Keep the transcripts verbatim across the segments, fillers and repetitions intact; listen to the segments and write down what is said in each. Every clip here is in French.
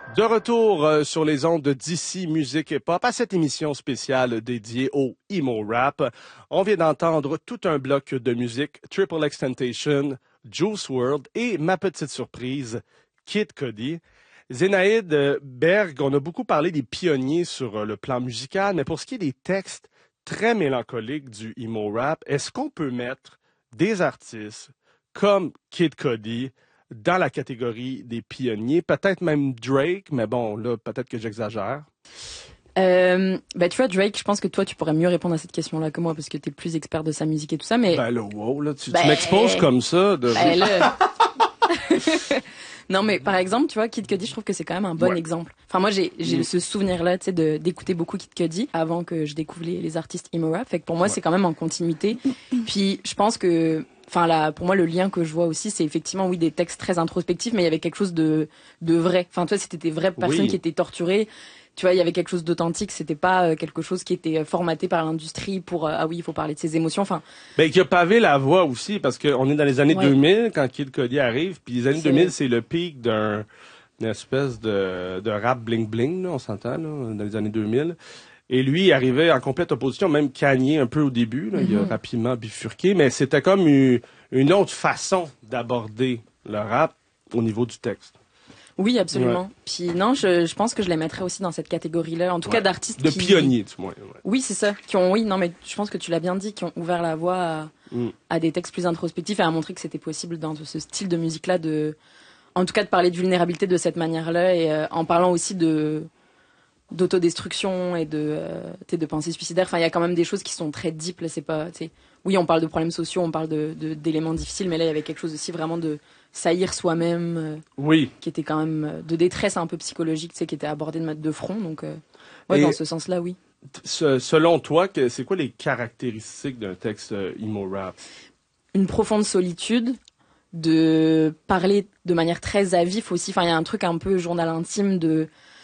De retour euh, sur les ondes d'ici Musique et Pop à cette émission spéciale dédiée au emo rap. On vient d'entendre tout un bloc de musique, Triple X Temptation, Juice world et ma petite surprise, Kid Cudi. Zénaïde euh, Berg, on a beaucoup parlé des pionniers sur euh, le plan musical, mais pour ce qui est des textes très mélancoliques du emo rap, est-ce qu'on peut mettre des artistes comme Kid Cudi dans la catégorie des pionniers, peut-être même Drake, mais bon, là, peut-être que j'exagère. Euh, bah, tu vois, Drake, je pense que toi, tu pourrais mieux répondre à cette question-là que moi, parce que t'es plus expert de sa musique et tout ça, mais... Ben là, wow, là, tu, ben, tu m'exposes comme ça. De... Ben, là... Non, mais par exemple, tu vois, Kid Cudi, je trouve que c'est quand même un bon ouais. exemple. Enfin, moi, j'ai, j'ai mm. ce souvenir-là, tu sais, de, d'écouter beaucoup Kid Cudi avant que je découvre les, les artistes emo rap. Fait que pour moi, ouais. c'est quand même en continuité. Puis, je pense que... Enfin, là, pour moi, le lien que je vois aussi, c'est effectivement, oui, des textes très introspectifs, mais il y avait quelque chose de, de vrai. Enfin, tu vois, c'était des vraies personnes oui. qui étaient torturées. Tu vois, il y avait quelque chose d'authentique. C'était pas quelque chose qui était formaté par l'industrie pour, ah oui, il faut parler de ses émotions. Enfin. Ben, qui a pavé la voie aussi, parce qu'on est dans les années ouais. deux mille, quand Kid Cudi arrive, puis les années c'est deux mille, vrai. c'est le pic d'un, une espèce de, de rap bling-bling, là, on s'entend, là, dans les années deux mille. Et lui, il arrivait en complète opposition, même Kanye un peu au début, là, mm-hmm. il a rapidement bifurqué, mais c'était comme une, une autre façon d'aborder le rap au niveau du texte. Oui, absolument. Ouais. Puis non, je, je pense que je les mettrais aussi dans cette catégorie-là, en tout ouais. cas d'artistes de qui... pionniers, du moins. Ouais. Oui, c'est ça. Qui ont, oui, non, mais je pense que tu l'as bien dit, qui ont ouvert la voie à, mm. à des textes plus introspectifs et à montrer que c'était possible dans ce style de musique-là de, en tout cas, de parler de vulnérabilité de cette manière-là et euh, en parlant aussi de d'autodestruction et de euh, de pensée suicidaire. Enfin, il y a quand même des choses qui sont très deep. Là, c'est pas, oui, on parle de problèmes sociaux, on parle de, de d'éléments difficiles, mais là, il y avait quelque chose aussi vraiment de saillir soi-même, euh, oui, qui était quand même de détresse un peu psychologique, tu sais, qui était abordé de de front. Donc, euh, ouais, et dans ce sens-là, oui. T- selon toi, que, c'est quoi les caractéristiques d'un texte euh, emo rap? Une profonde solitude, de parler de manière très à vif aussi. Enfin, il y a un truc un peu journal intime de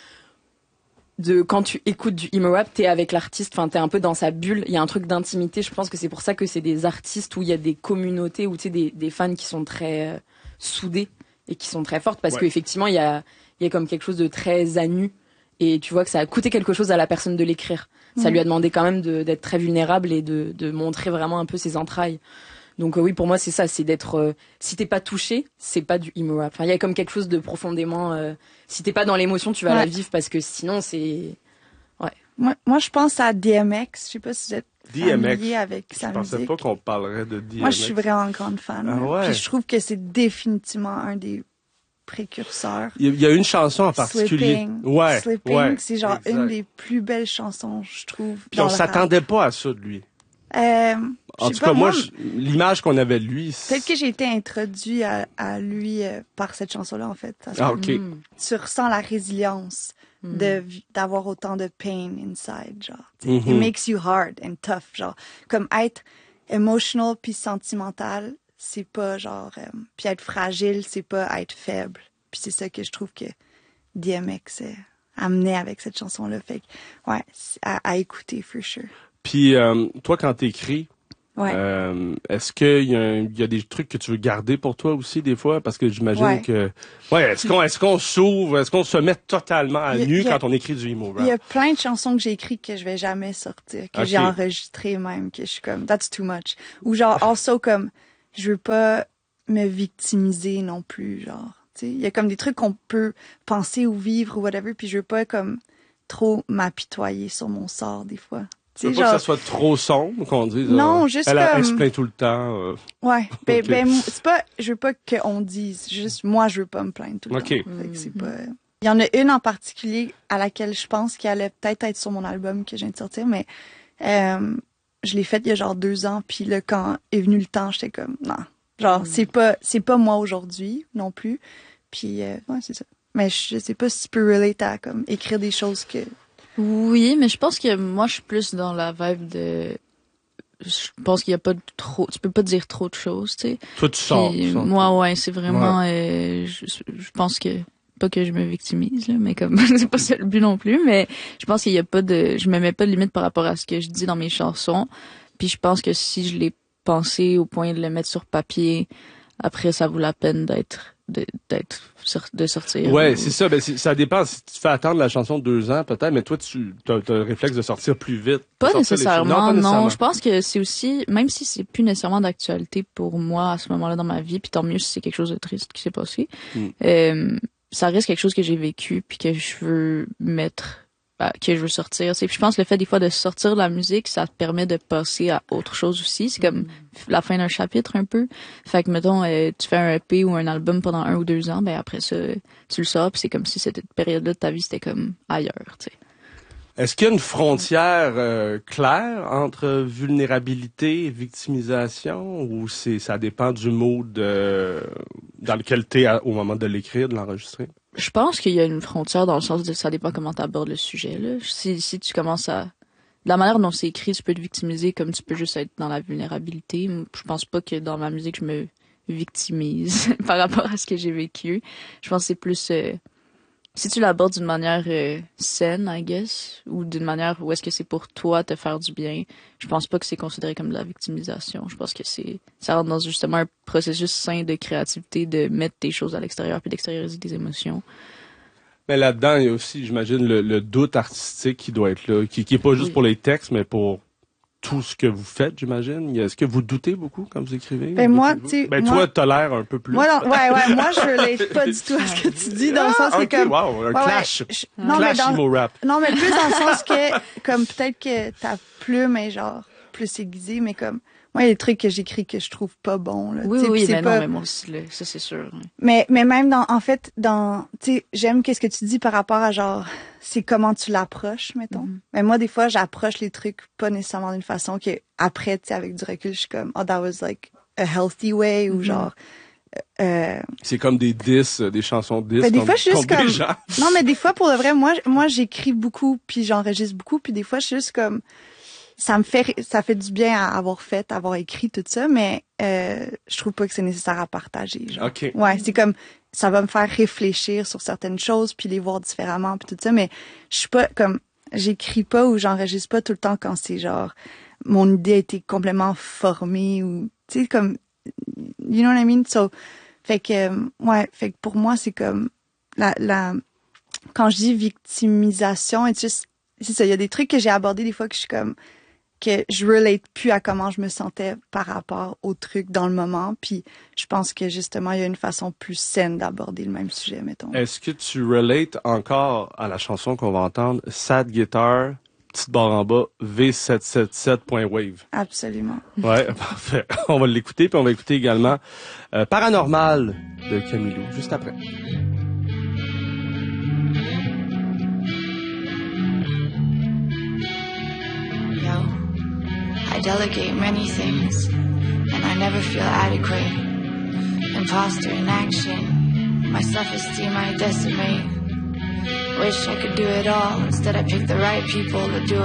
de quand tu écoutes du emo rap, t'es avec l'artiste, enfin t'es un peu dans sa bulle, il y a un truc d'intimité. Je pense que c'est pour ça que c'est des artistes où il y a des communautés, où tu sais des des fans qui sont très euh, soudés et qui sont très fortes, parce ouais. qu'effectivement il y a il y a comme quelque chose de très à nu, et tu vois que ça a coûté quelque chose à la personne de l'écrire. Mmh. Ça lui a demandé quand même de d'être très vulnérable et de de montrer vraiment un peu ses entrailles. Donc euh, oui, pour moi c'est ça, c'est d'être euh, si t'es pas touché, c'est pas du emo rap. Enfin, il y a comme quelque chose de profondément euh, si t'es pas dans l'émotion, tu vas ouais. la vivre, parce que sinon c'est ouais. Moi moi je pense à D M X, je sais pas si vous êtes D M X. familier avec sa musique. Je pensais pas qu'on parlerait de D M X. Moi je suis vraiment grande fan. Ah ouais. Puis je trouve que c'est définitivement un des précurseurs. Il y a une chanson en particulier. Slipping. Ouais. Slipping, ouais, c'est genre exact. une des plus belles chansons, je trouve. Puis on s'attendait pas à ça de lui. Euh, en tout pas, cas, moi, moi je, l'image qu'on avait de lui... C'est... Peut-être que j'ai été introduit à, à lui euh, par cette chanson-là, en fait. Ah, OK. Mm. Tu ressens la résilience mm. de, d'avoir autant de pain inside, genre. Mm-hmm. It makes you hard and tough, genre. Comme être emotional puis sentimental, c'est pas genre... Euh, puis être fragile, c'est pas être faible. Puis c'est ça que je trouve que D M X euh, amenait avec cette chanson-là. Fait que, ouais, à, à écouter, for sure. Puis, euh, toi, quand t'écris, ouais. euh, est-ce qu'il y, y a des trucs que tu veux garder pour toi aussi, des fois? Parce que j'imagine ouais. que... Ouais, est-ce qu'on, est-ce qu'on s'ouvre, est-ce qu'on se met totalement à nu quand on écrit du emo rap? Il y a plein de chansons que j'ai écrites que je vais jamais sortir, que okay. j'ai enregistrées même, que je suis comme, that's too much. Ou genre, also comme, je veux pas me victimiser non plus, genre. Tu sais, il y a comme des trucs qu'on peut penser ou vivre ou whatever, puis je veux pas comme trop m'apitoyer sur mon sort des fois. Tu veux pas genre... que ça soit trop sombre, qu'on dise. Non, euh, juste elle, comme... Elle se plaint tout le temps. Euh... Ouais. Ben, okay. ben, c'est pas, je veux pas qu'on dise. Juste, moi, je veux pas me plaindre tout le okay. temps. Fait que c'est pas... Il y en a une en particulier à laquelle je pense qu'elle allait peut-être être sur mon album que je viens de sortir, mais, euh, je l'ai faite il y a genre deux ans, puis là, quand est venu le temps, j'étais comme, non. Genre, mm. c'est pas, c'est pas moi aujourd'hui, non plus. Puis, euh, ouais, c'est ça. Mais je sais pas si tu peux relate à, comme, écrire des choses que... Oui, mais je pense que moi, je suis plus dans la vibe de... Je pense qu'il y a pas de trop... Tu peux pas dire trop de choses, tu sais. Toi, tu sors. Puis, sors moi, ouais, c'est vraiment... Ouais. Euh, je, je pense que... Pas que je me victimise, là, mais comme... c'est pas ça le but non plus, mais je pense qu'il y a pas de... Je me mets pas de limite par rapport à ce que je dis dans mes chansons. Puis je pense que si je l'ai pensé au point de le mettre sur papier, après, ça vaut la peine d'être de, d'être, de sortir. Ouais, ou... c'est ça. Ben, c'est, ça dépend. Si tu fais attendre la chanson deux ans, peut-être, mais toi, tu as, as le réflexe de sortir plus vite. Pas nécessairement, non, pas nécessairement. Non, je pense que c'est aussi, même si c'est plus nécessairement d'actualité pour moi à ce moment-là dans ma vie, puis tant mieux si c'est quelque chose de triste qui s'est passé, mm. euh, ça reste quelque chose que j'ai vécu puis que je veux mettre... Bah, que je veux sortir. Puis je pense que le fait des fois de sortir de la musique, ça te permet de passer à autre chose aussi. C'est comme la fin d'un chapitre un peu. Fait que mettons, euh, tu fais un E P ou un album pendant un ou deux ans, ben après ça, tu le sors, puis c'est comme si cette période-là de ta vie, c'était comme ailleurs, tu sais. Est-ce qu'il y a une frontière euh, claire entre vulnérabilité et victimisation, ou c'est ça dépend du mood euh, dans lequel t'es à, au moment de l'écrire, de l'enregistrer? Je pense qu'il y a une frontière dans le sens de ça dépend comment tu abordes le sujet. Là. Si, si tu commences à... De la manière dont c'est écrit, tu peux te victimiser comme tu peux juste être dans la vulnérabilité. Je pense pas que dans ma musique, je me victimise par rapport à ce que j'ai vécu. Je pense que c'est plus... Euh, si tu l'abordes d'une manière euh, saine, I guess, ou d'une manière où est-ce que c'est pour toi te faire du bien, je pense pas que c'est considéré comme de la victimisation. Je pense que c'est ça rentre dans justement un processus sain de créativité, de mettre tes choses à l'extérieur puis d'extérioriser tes émotions. Mais là-dedans, il y a aussi, j'imagine, le, le doute artistique qui doit être là, qui, qui est pas juste oui. pour les textes, mais pour tout ce que vous faites, j'imagine. Est-ce que vous doutez beaucoup quand vous écrivez? Ben moi, tu sais, ben moi, toi, t'as l'air un peu plus. Moi, non, ouais, ouais, moi, je relate pas du tout à ce que tu dis dans le sens ah, que okay, comme. Wow, un ouais, clash. Ouais, je, non, clash mais dans, emo rap. Non, mais plus dans le sens que, comme peut-être que ta plume est genre plus aiguisée, mais comme. Moi, il y a des trucs que j'écris que je trouve pas bons, là. Oui, t'sais, oui, mais pas... non, mais moi aussi, là, ça, c'est sûr. Oui. Mais, mais même dans, en fait, dans, tu sais, j'aime qu'est-ce que tu dis par rapport à genre, c'est comment tu l'approches, mettons. Mm-hmm. Mais moi, des fois, j'approche les trucs pas nécessairement d'une façon que, après, tu sais, avec du recul, je suis comme, oh, that was like a healthy way, mm-hmm. ou genre, euh... C'est comme des diss, des chansons diss. Ben, des comme, fois, je suis juste comme, gens. non, mais des fois, pour le vrai, moi, moi, j'écris beaucoup, puis j'enregistre beaucoup, puis des fois, je suis juste comme, ça me fait ça fait du bien à avoir fait, à avoir écrit tout ça, mais euh, je trouve pas que c'est nécessaire à partager. Genre. Okay. Ouais, c'est comme ça va me faire réfléchir sur certaines choses puis les voir différemment puis tout ça, mais je suis pas comme j'écris pas ou j'enregistre pas tout le temps quand c'est genre mon idée a été complètement formée ou tu sais comme you know what I mean? So fait que ouais, fait que pour moi c'est comme la la quand je dis victimisation, it's just c'est ça, il y a des trucs que j'ai abordés des fois que je suis comme que je relate plus à comment je me sentais par rapport aux trucs dans le moment. Puis je pense que justement, il y a une façon plus saine d'aborder le même sujet, mettons. Est-ce que tu relates encore à la chanson qu'on va entendre, Sad Guitar, petite barre en bas, V sept cent soixante-dix-sept point wave? Absolument. Ouais, parfait. On va l'écouter, puis on va écouter également euh, Paranormal de Camilo, juste après. I delegate many things, and I never feel adequate. Imposter in action, my self-esteem I decimate. Wish I could do it all, instead I pick the right people to do it.